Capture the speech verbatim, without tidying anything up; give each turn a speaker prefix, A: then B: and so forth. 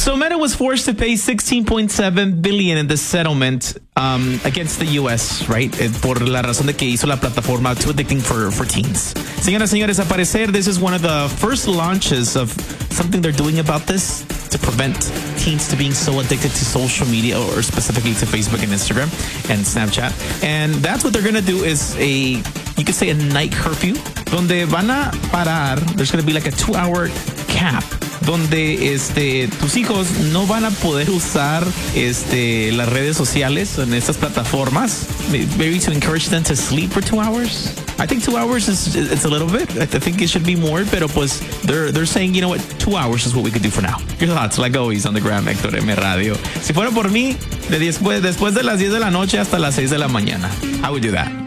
A: So Meta was forced to pay sixteen point seven billion in the settlement um, against the U S, right? Por la razón de que hizo la plataforma too addicting for, for teens. Señoras y señores, a parecer, this is one of the first launches of something they're doing about this to prevent teens to being so addicted to social media, or specifically to Facebook and Instagram and Snapchat. And that's what they're going to do is a, you could say a night curfew, donde van a parar. There's going to be like a two hour cap, donde este, tus hijos no van a poder usar este, las redes sociales en estas plataformas, maybe to encourage them to sleep for two hours. I think two hours is it's a little bit. I think it should be more, pero pues they're they're saying, you know what, two hours is what we could do for now. Your thoughts, like always, on the gram, Héctor M Radio. Si fuera por mí, de después, después de las diez de la noche hasta las seis de la mañana, I would do that.